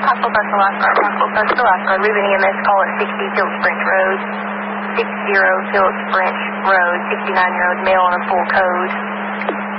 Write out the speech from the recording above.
Possible bus to Oscar. Ribbon EMS call at 60 Phillips Branch Road. 60 Phillips Branch Road. 69-year-old male on a full code.